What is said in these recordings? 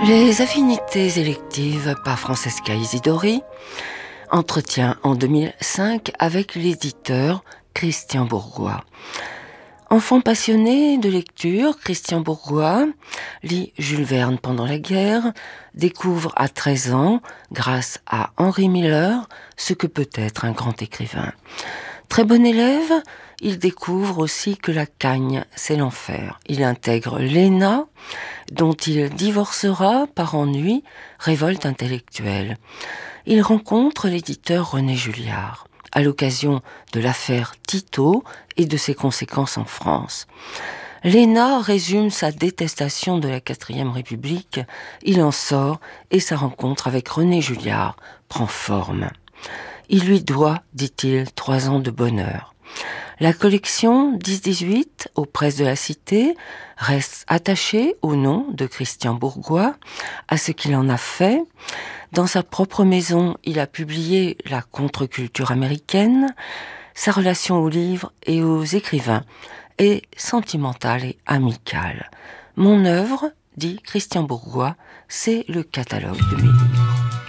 Les affinités électives par Francesca Isidori, entretien en 2005 avec l'éditeur Christian Bourgois. Enfant passionné de lecture, Christian Bourgois lit Jules Verne pendant la guerre, découvre à 13 ans, grâce à Henry Miller, ce que peut être un grand écrivain. Très bon élève, il découvre aussi que la cagne, c'est l'enfer. Il intègre l'ENA, dont il divorcera par ennui, révolte intellectuelle. Il rencontre l'éditeur René Julliard, à l'occasion de l'affaire Tito et de ses conséquences en France. L'ENA résume sa détestation de la 4e République, il en sort et sa rencontre avec René Julliard prend forme. Il lui doit, dit-il, 3 ans de bonheur. La collection 10-18 aux presses de la Cité reste attachée au nom de Christian Bourgois, à ce qu'il en a fait. Dans sa propre maison, il a publié la contre-culture américaine. Sa relation aux livres et aux écrivains est sentimentale et amicale. Mon œuvre, dit Christian Bourgois, c'est le catalogue de mes livres.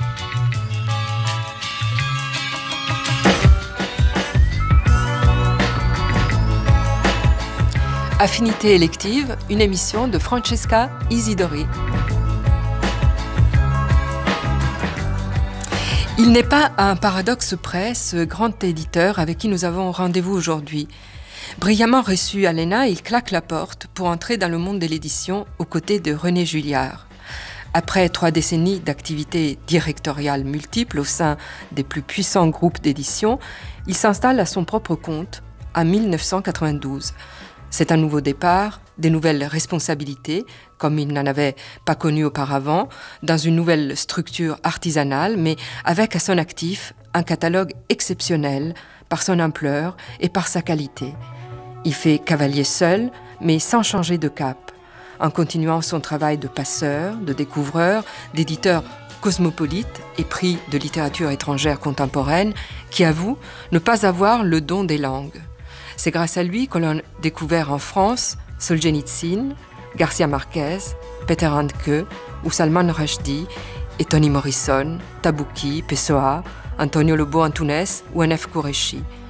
Affinité élective, une émission de Francesca Isidori. Il n'est pas à un paradoxe près, ce grand éditeur avec qui nous avons rendez-vous aujourd'hui. Brillamment reçu à l'ENA, il claque la porte pour entrer dans le monde de l'édition aux côtés de René Julliard. Après 3 décennies d'activités directoriales multiples au sein des plus puissants groupes d'édition, il s'installe à son propre compte en 1992. C'est un nouveau départ, des nouvelles responsabilités, comme il n'en avait pas connu auparavant, dans une nouvelle structure artisanale, mais avec à son actif un catalogue exceptionnel par son ampleur et par sa qualité. Il fait cavalier seul, mais sans changer de cap, en continuant son travail de passeur, de découvreur, d'éditeur cosmopolite et pris de littérature étrangère contemporaine, qui avoue ne pas avoir le don des langues. C'est grâce à lui que l'on a découvert en France Solzhenitsyn, Garcia Marquez, Peter Handke ou Salman Rushdie et Toni Morrison, Tabouki, Pessoa, Antonio Lobo Antunes ou N.F. Qureshi.